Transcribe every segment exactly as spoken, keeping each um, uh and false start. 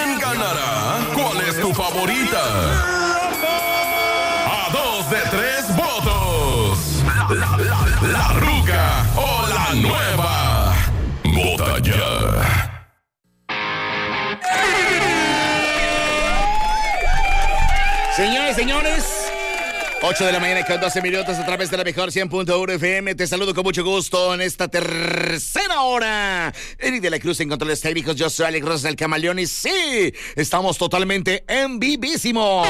¿Quién ganará? ¿Cuál es tu favorita? A dos de tres votos. La, la, la Ruca o la Nueva. Vota ya. Señores, señores, ocho de la mañana con doce minutos a través de la mejor cien punto uno F M. Te saludo con mucho gusto en esta tercera hora. Eric de la Cruz en controles técnicos. Yo soy Alex Rosa del Camaleón y sí, estamos totalmente en vivísimo.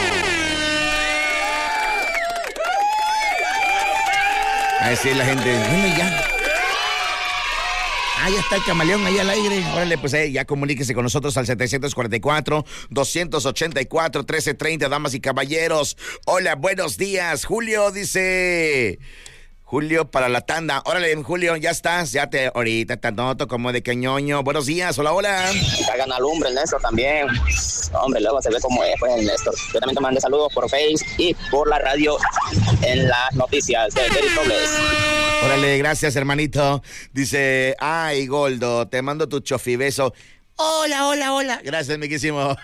Ahí sí, la gente. Bueno, ya. Ah, ya está el Camaleón ahí al aire. Órale, pues eh, ya comuníquese con nosotros al setecientos cuarenta y cuatro, doscientos ochenta y cuatro, trece treinta, damas y caballeros. Hola, buenos días. Julio dice... Julio para la tanda. Órale, Julio, ya estás. Ya te... Ahorita te noto como de queñoño. Buenos días, hola, hola. Cagan alumbre el Néstor también. Hombre, luego se ve como es, pues, el Néstor. Yo también te mandé saludos por Face y por la radio en las noticias de Derek Robles. Órale, gracias, hermanito. Dice, ay, Goldo, te mando tu chofibeso. Hola, hola, hola. Gracias, mi quísimo.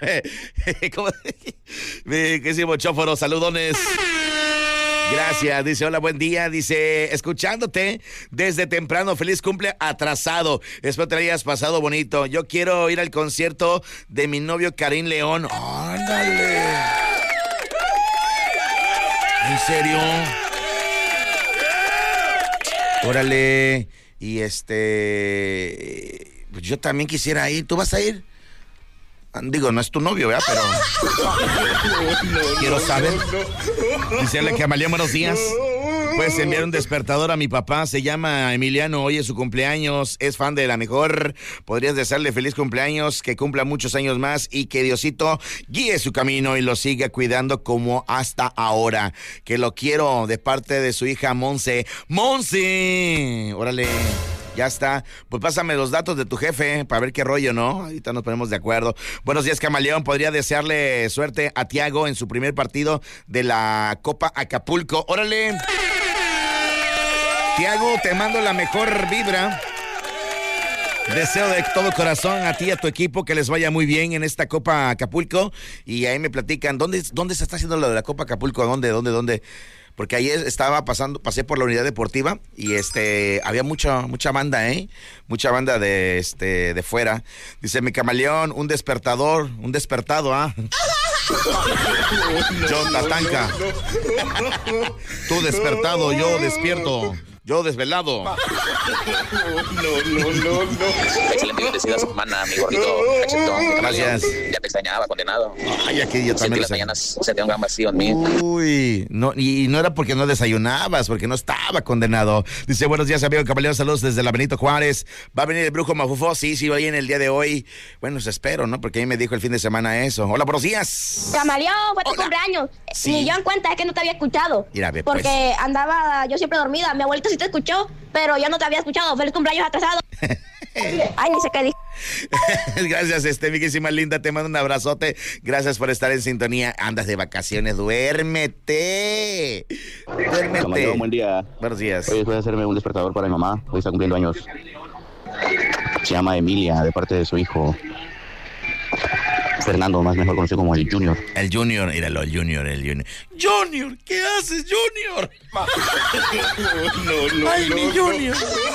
Mi quísimo chóforo, saludones. Gracias, dice, hola, buen día, dice, escuchándote desde temprano, feliz cumple atrasado, espero te hayas pasado bonito, yo quiero ir al concierto de mi novio Karim León. ¡Ándale! ¿En serio? Órale, y este, pues yo también quisiera ir, ¿tú vas a ir? Digo, no es tu novio, ¿verdad? Pero quiero saber. Dice que Amalia, buenos días. Puedes enviar un despertador a mi papá, se llama Emiliano, hoy es su cumpleaños, es fan de la mejor. Podrías desearle feliz cumpleaños, que cumpla muchos años más y que Diosito guíe su camino y lo siga cuidando como hasta ahora. Que lo quiero de parte de su hija Monse. ¡Monse! Órale. Ya está. Pues pásame los datos de tu jefe para ver qué rollo, ¿no? Ahorita nos ponemos de acuerdo. Buenos días, Camaleón. Podría desearle suerte a Tiago en su primer partido de la Copa Acapulco. ¡Órale! Tiago, te mando la mejor vibra. Deseo de todo corazón a ti y a tu equipo que les vaya muy bien en esta Copa Acapulco. Y ahí me platican, ¿dónde, dónde se está haciendo lo de la Copa Acapulco? ¿Dónde, dónde, dónde? Porque ahí estaba pasando, pasé por la unidad deportiva y este había mucha mucha banda, ¿eh? Mucha banda de este de fuera. Dice mi Camaleón, un despertador, un despertado, ¿ah? ¿eh? Yo Tatanka. Tú despertado, yo despierto. Yo desvelado. No, no, no, no. Excelente y bendecida semana, mi gordito cachetón. Gracias. Ya te extrañaba, condenado. Ay, aquí yo también. Sentí las mañanas, sentía un gran vacío en mí. Uy, no, y no era porque no desayunabas, porque no estaba condenado. Dice, buenos días, amigo Camaleón, saludos desde la Benito Juárez. ¿Va a venir el brujo Mafufo? Sí, sí, va a ir en el día de hoy. Bueno, pues espero, ¿no? Porque ahí me dijo el fin de semana eso. Hola, buenos días. Camaleón, fue tu Hola. cumpleaños. Sí. Ni yo en cuenta, es que no te había escuchado. Mira, ve, pues. Porque andaba yo siempre dormida. Mi abuelita sí te escuchó, pero yo no te había escuchado. Feliz cumpleaños atrasado. Ay, ni sé qué dijo. Gracias, este, mi querísima linda, te mando un abrazote. Gracias por estar en sintonía. Andas de vacaciones, duérmete. Duérmete. Camaleón, buen día. Buenos días. Hoy voy a hacerme un despertador para mi mamá. Hoy está cumpliendo años. Se llama Emilia, de parte de su hijo Fernando, más mejor conocido como el Junior. El Junior, míralo, el Junior, el Junior. Junior, ¿qué haces, Junior? No, no, Ay, mi Junior.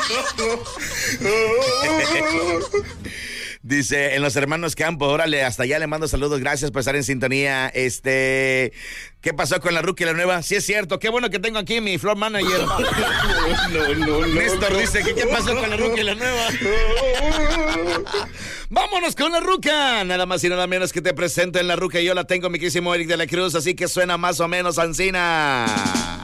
Dice, en los hermanos Campo, órale, hasta allá le mando saludos, gracias por estar en sintonía. Este, ¿qué pasó con la Ruca y la Nueva? Sí es cierto, qué bueno que tengo aquí mi floor manager. No, no, no. Néstor no. dice que qué pasó con la Ruca y la Nueva. Vámonos con la Ruca. Nada más y nada menos que te presento en la Ruca. Yo la tengo, mi querísimo Eric de la Cruz, así que suena más o menos Ancina.